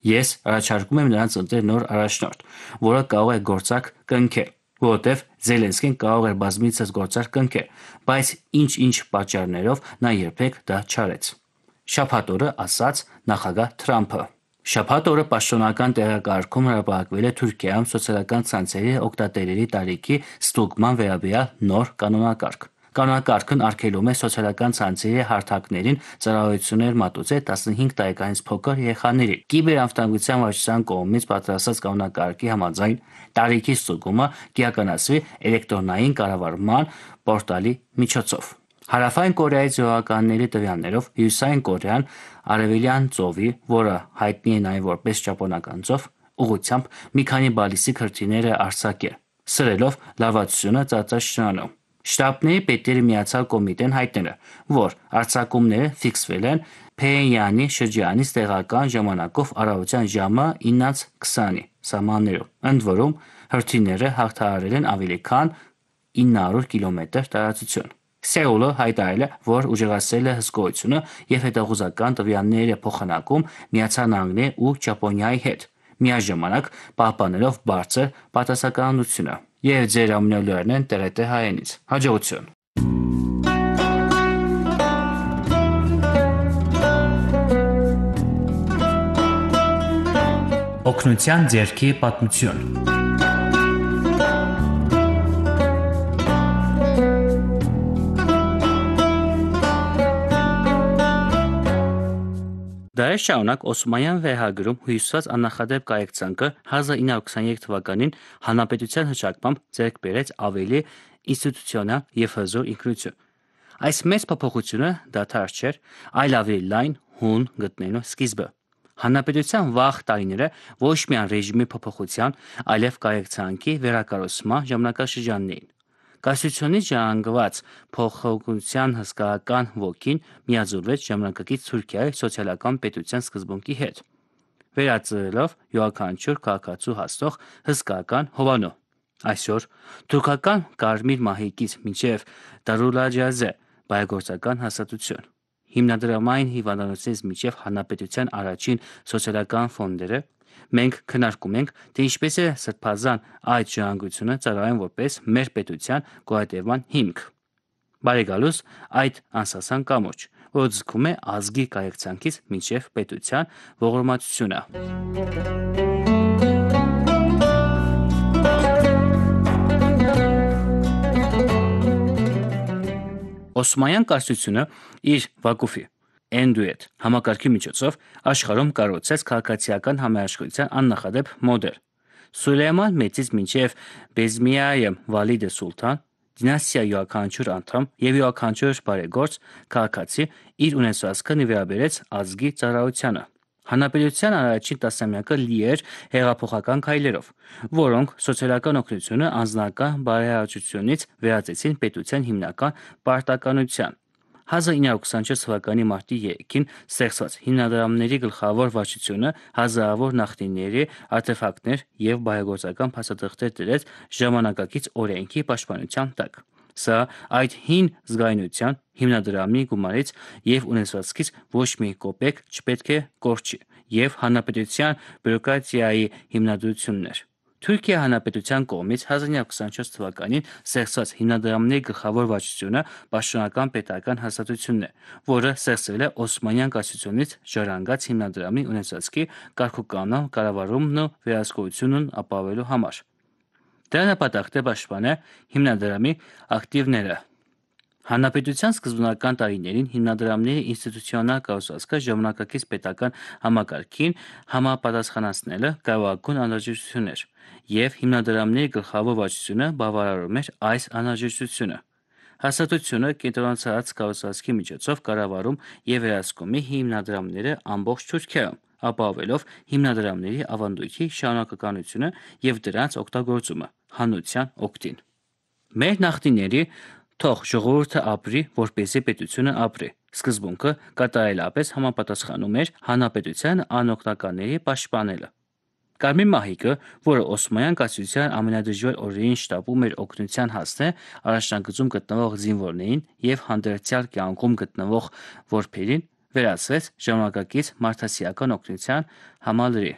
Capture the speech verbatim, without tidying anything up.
Ես առաջարկում եմ նրանց ընտրել նոր առաջնորդ, որը կարող է գործարք կնքել, որովհետև Զելենսկին կարող էր բազմիցս գործարք կնքել, բայց ինչ-ինչ պատճառներով նա երբեք դա չարեց։ Շաբաթ օրը ասաց նախագահ Թրամփը։ Շաբաթ օրը պաշտոնական տեղեկարգում հրապարակվել է Թուրքիայում սոցիալական ցանցերի օգտատերերի տարիքի ստուգման վերաբերյալ նոր կանոնակարգ։ Կանոնակարգն արգելում է սոցիալական ցանցերի հարթակներին ծառայություններ մատուցել տասնհինգ տարեկանից փոքր երեխաների։ Կիբերանվտանգության վարչության կողմից պատրաստած կանոնակարգի համաձայն տարիքի ստուգումը կիրականացվի էլեկտրոնային կառավարման պորտալի միջոցով։ Հարավային Կորեայի զորականների տվյալներով Հյուսիսային Կորեան Արևելյան ծովի, որը հայտնի է նաև որպես Ճապոնական ծով, ուղղությամբ մի քանի բալիստիկ հրթիռներ է արձակել, սրելով լարվածությունը ծածաշրջանում։ Շտաբների պետերի միացյալ կոմիտեն հայտնել է, որ արձակումները ֆիքսվել են Փեյանի շրջանից տեղական ժամանակով առավոտյան ժամը իննից քսանի սահմաններում, ընդ որում հրթիռները հաղթահարել են ավելի քան ինը հարյուր կիլոմետր տարածություն։ Սեուլը հայտարարել է, որ ուժեղացրել է հսկողությունը և հետախուզական տվյալներ է փոխանակում Միացյալ Նահանգների ու Ճապոնիայի հետ, միաժամանակ պահպանելով բարձր պատասխանատվությունը։ Եվ ձեր ամենալուրն են Տ Ր Տ հայերենից։ Հաջողություն։ Օգնության ձեռքի պատմություն։ Դարեր շարունակ Օսմանյան վերհագրում հույսված աննախադեպ կայացանկը հազար ինը հարյուր քսաներեք թվականին հանրապետության հռչակմամբ ձեռք բերեց ավելի ինստիտուցիոնալ և հզոր ինքնություն։ Այս մեծ փոփոխությունը դադար չէր, այլ ավելի լայն հուն գտնելու սկիզբը։ Հանրապետության վաղ տարիները ոչ միայն ռեժիմի փոփոխության, այլև կայացանկի վերակառուցման ժամանակաշրջանն էին։ Կայսրությունից ժառանգված փոխհեղափոխության հսկայական ոգին միաձուլվեց ժամանակակից Թուրքիայի սոցիալական պետության սկզբունքի հետ, վերածվելով յուրաքանչյուր քաղաքացու հասնող հսկայական հովանու։ Այսօր թուրքական կարմիր մահիկից մինչև Դարուլաջազե բարեգործական հաստատություն, հիմնադրամային հիվանդանոցներից մինչև հանրապետության առաջին սոցիալական ֆոնդերը, մենք քննարկում ենք, թե ինչպես է սրբազան այդ ժառանգությունը ծառայում որպես մեր պետության գոյատևման հիմք։ Բարեկալուս այդ անսասան կամուրջ, որը ձգում է ազգի կայացանկից մինչև պետության ողորմածությունը։ Օսմանյան կայսրությունը իր Վակուֆի Էնդուետ համակարգի միջոցով աշխարհում կառուցեց քաղաքացիական համերաշխության աննախադեպ մոդել։ Սուլեյման Մեծից մինչև Բեզմիայե Վալիդե Սուլթան դինաստիայի յուրաքանչյուր անդամ և յուրաքանչյուր բարեգործ քաղաքացի իր ունեցվածքը նվիրաբերեց ազգի ծառայությանը։ Հանրապետության առաջին տասնամյակը լի էր հեղափոխական քայլերով, որոնք սոցիալական օգնությունը անձնական բարեհաճությունից վերածեցին պետության հիմնական պարտականության։ հազար ինը հարյուր քսանչորս թվականի մարտի երեքին ստեղծված հիմնադրամների գլխավոր վարչությունը հազարավոր նախնիների արտեֆակտներ և բարեգործական փաստաթղթեր դրեց ժամանակակից օրենքի պաշտպանության տակ։ Սա այդ հին զգայունության հիմնադրամի գումարից և ունեցվածքից ոչ մի կոպեկ չպետք է կորչի, և հանրապետության բյուրոկրատիայի հիմնադրությունն էր։ Թուրքիայի հանրապետության կողմից հազար ինը հարյուր քսանչորս թվականին ստեղծված հիմնադրամների գլխավոր վարչությունը պաշտոնական պետական հաստատությունն է, որը ստեղծվել է Օսմանյան կայսրությունից ժառանգած հիմնադրամի ունեցվածքի կարգուկանոն կառավարումն ու վերահսկողությունն ապահովելու համար։ Դրա նպատակն է պաշտպանել հիմնադրամի ակտիվները։ Հանրապետության սկզբնական տարիներին հիմնադրամների ինստիտուցիոնալ կառուցվածքը ժամանակակից պետական համակարգին համապատասխանեցնելը կարևորագույն անհրաժեշտություն էր, և հիմնադրամների գլխավոր վարչությունը բավարարում էր այս անհրաժեշտությունը։ Հաստատությունը կենտրոնացած կառուցվածքի միջոցով կառավարում և վերահսկում է հիմնադրամները ամբողջ Թուրքիայում, ապահովելով հիմնադրամների ավանդույթի շարունակականությունը և դրանց օգտագործումը հանրության օգտին։ Մեր նախնիների «թող ժողովուրդը ապրի, որպեսզի պետությունը ապրի» սկզբունքը կատարելապես համապատասխանում էր հանրապետության անօգնականների պաշտպանելը։ Կարմիր մահիկը, որը Օսմանյան կայսրության ամենադժվար օրերին շտապում էր օգնության հասնել առաջնագծում գտնվող զինվորներին և հանդերձյալ կյանքում գտնվող որբերին, վերածվեց ժամանակակից մարդասիրական օգնության համալրի։